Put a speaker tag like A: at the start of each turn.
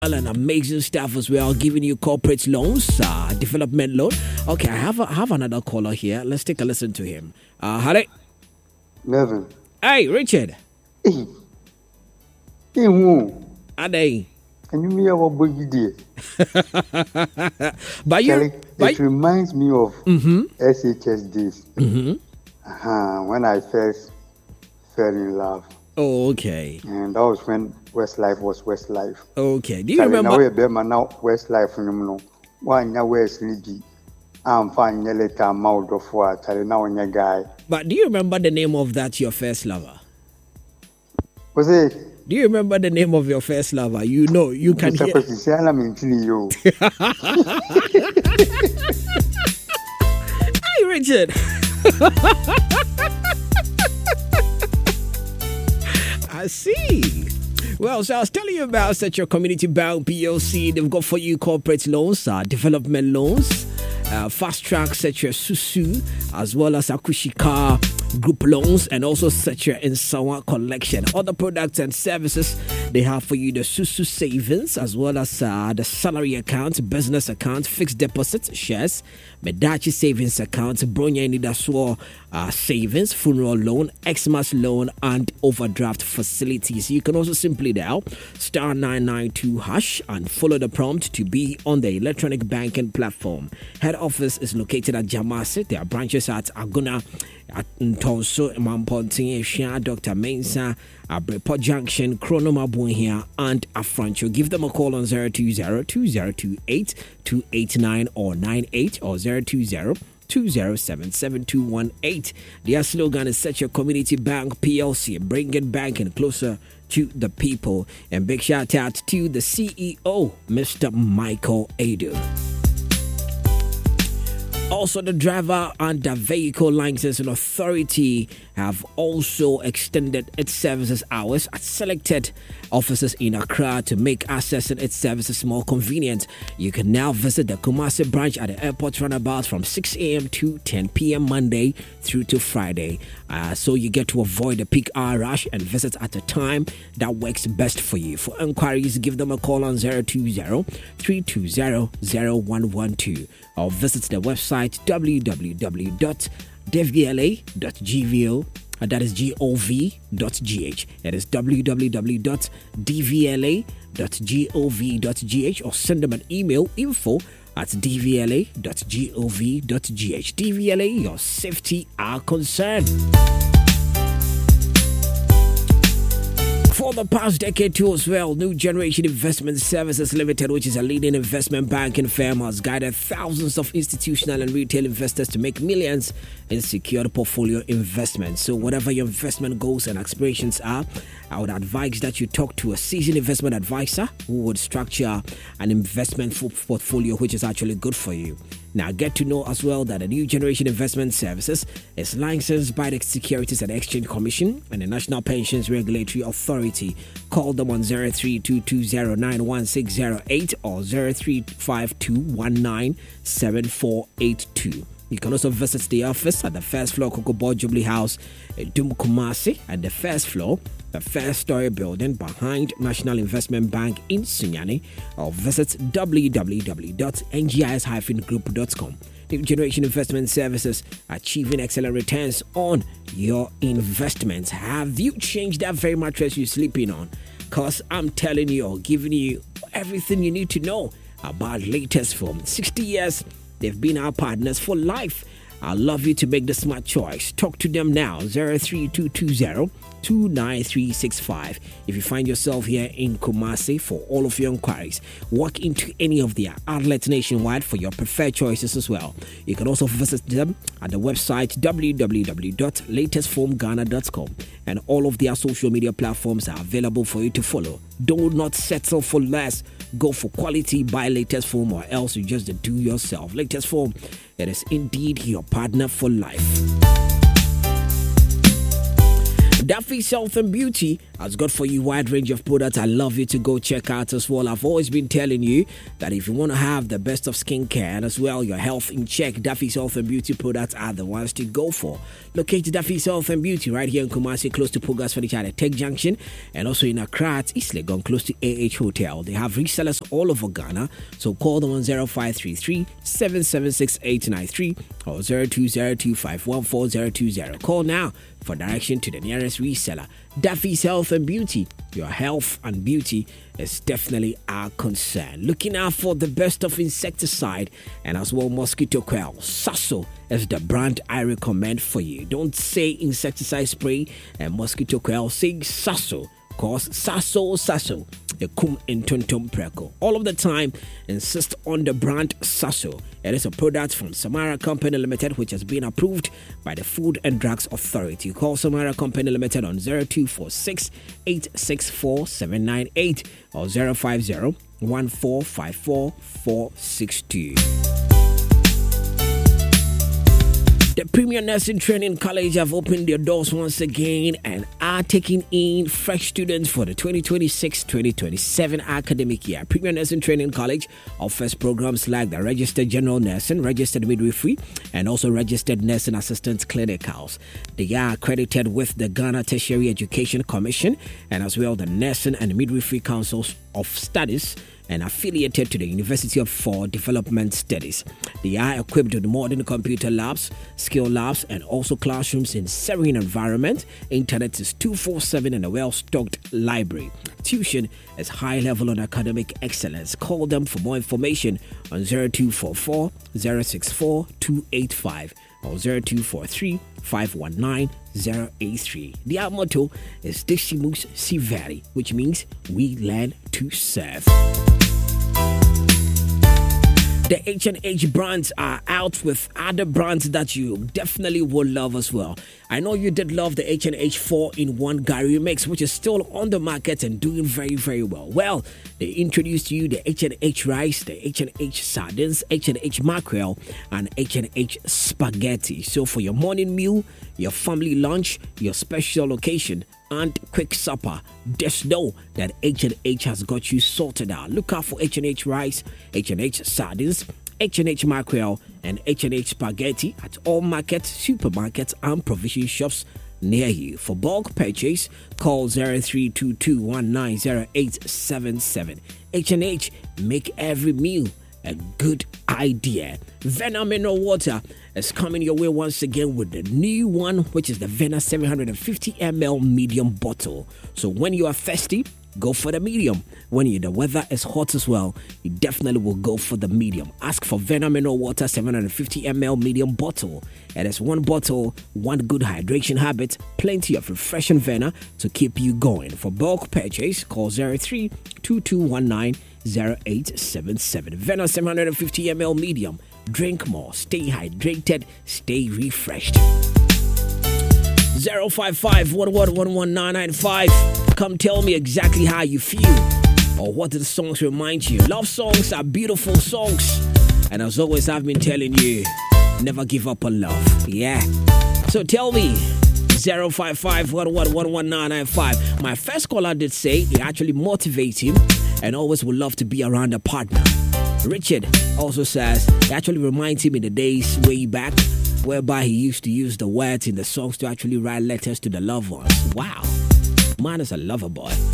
A: and amazing stuff as well, giving you corporate loans, development loan. Okay, I have another caller here. Let's take a listen to him. Hello.
B: Nevin.
A: Hey, Richard.
B: Hey, who?
A: Ade.
B: And you mean our boogie dear?
A: But
B: it reminds me of SHS days. When I first fell in love.
A: Oh, okay.
B: And that was when Westlife was Westlife.
A: Okay. Do you remember?
B: Now Westlife, you know, one year Wesley. I'm fine. You let a mouth of water. Now on your guy.
A: But do you remember the name of that your first lover?
B: Was it?
A: Do you remember the name of your first lover? You know, you can hear. Hey, Richard. I see. Well, so I was telling you about such a Community Bank PLC. They've got for you corporate loans, development loans, fast track such as Susu, as well as Akushika group loans, and also such a Insawa collection. Other products and services they have for you: the Susu savings, as well as the salary account, business account, fixed deposits, shares, Medachi savings account, Bronya Nidaswo savings, funeral loan, Xmas loan, and overdraft facilities. You can also simply dial *992# and follow the prompt to be on the electronic banking platform. Head office is located at Jamasi. There are branches at Aguna, at Ntonso, Mamponting, Esha, Dr. Mensa, Abrepo Junction, Chronoma Buenhia, and Afrancho. Give them a call on 020-2028-289 or 98 or 020-207-7218. Their slogan is Such a Community Bank PLC, bringing banking closer to the people. And big shout out to the CEO, Mr. Michael Adu. Also, the Driver and the Vehicle Licensing Authority have also extended its services hours at selected offices in Accra to make accessing its services more convenient. You can now visit the Kumasi branch at the airport runabout from 6 a.m. to 10 p.m. Monday through to Friday. So you get to avoid the peak hour rush and visit at a time that works best for you. For inquiries, give them a call on 020-320-0112 or visit the website www.devla.gvo. That is gov.gh. That is www.dvla.gov.gh, or send them an email, info@dvla.gov.gh. DVLA, your safety are concerned. For the past decade too as well, New Generation Investment Services Limited, which is a leading investment banking firm, has guided thousands of institutional and retail investors to make millions in secured portfolio investments. So whatever your investment goals and aspirations are, I would advise that you talk to a seasoned investment advisor who would structure an investment portfolio which is actually good for you. Now, get to know as well that the New Generation Investment Services is licensed by the Securities and Exchange Commission and the National Pensions Regulatory Authority. Call them on 0322091608 or 0352197482. You can also visit the office at the first floor Kokobo Jubilee House in Dum Kumasi, at the first floor, the first-story building behind National Investment Bank in Sunyani, or visit www.ngis-group.com. New Generation Investment Services, achieving excellent returns on your investments. Have you changed that very mattress you're sleeping on? Because I'm telling you, or giving you everything you need to know about Latest Foam. 60 years. They've been our partners for life. I'd love you to make the smart choice. Talk to them now, 03220-29365. If you find yourself here in Kumasi, for all of your inquiries, walk into any of their outlets nationwide for your preferred choices as well. You can also visit them at the website www.latestfoamghana.com, and all of their social media platforms are available for you to follow. Do not settle for less. Go for quality, buy Latest Foam, or else you just do yourself. Latest Foam, it is indeed your partner for life. Daffy's Health and Beauty has got for you a wide range of products I love you to go check out as well. I've always been telling you that if you want to have the best of skincare and as well your health in check, Daffy's Health and Beauty products are the ones to go for. Locate Daffy's Health and Beauty right here in Kumasi, close to Pogas Furniture at Tech Junction, and also in Accra at East Legon, close to AH Hotel. They have resellers all over Ghana, so call them on 0533 776 893 or 0202514020. Call now for direction to the nearest reseller. Daffy's Health and Beauty. Your health and beauty is definitely our concern. Looking out for the best of insecticide and as well mosquito coil. Sasso is the brand I recommend for you. Don't say insecticide spray and mosquito coil. Say Sasso. Cause Sasso, Ekum and Tontom Preco. All of the time, insist on the brand Sasso. It is a product from Samara Company Limited, which has been approved by the Food and Drugs Authority. Call Samara Company Limited on 0246 864 798 or 050 1454 462. The Premier Nursing Training College have opened their doors once again and are taking in fresh students for the 2026-2027 academic year. Premier Nursing Training College offers programs like the Registered General Nursing, Registered Midwifery, and also Registered Nursing Assistant Clinicals. They are accredited with the Ghana Tertiary Education Commission and as well the Nursing and Midwifery Councils of Studies, and affiliated to the University of For Development Studies. They are equipped with modern computer labs, skill labs, and also classrooms in serene environment. Internet is 24/7 and a well-stocked library. Tuition is high level on academic excellence. Call them for more information on 0244 064 285 or 0243 519 083. Their motto is Decimus Siveri, which means we learn to serve. The H&H brands are out with other brands that you definitely will love as well. I know you did love the H&H 4-in-1 Gary Mix, which is still on the market and doing very, very well. Well, they introduced to you the H&H Rice, the H&H Sardines, H&H Mackerel, and H&H Spaghetti. So for your morning meal, your family lunch, your special occasion, and quick supper, just know that H&H has got you sorted out. Look out for H&H Rice, H&H Sardines, H&H Mackerel, and H&H Spaghetti at all markets, supermarkets, and provision shops near you. For bulk purchase, call 0322190877. H&H, make every meal a good idea. Vena Mineral Water is coming your way once again with the new one, which is the Vena 750 ml medium bottle. So when you are thirsty, go for the medium. When the weather is hot as well, you definitely will go for the medium. Ask for Vena Mineral Water 750 ml medium bottle. It is one bottle, one good hydration habit, plenty of refreshing Vena to keep you going. For bulk purchase, call 0322190877. Vena 750 ml medium. Drink more, stay hydrated, stay refreshed. 055-111-11995. Come tell me exactly how you feel or what do the songs remind you. Love songs are beautiful songs, and as always I've been telling you, never give up on love. Yeah, so tell me. 055-111-11995. My first caller did say he actually motivates him and always would love to be around a partner. Richard also says it actually reminds him in the days way back whereby he used to use the words in the songs to actually write letters to the loved ones. Wow, man is a lover boy.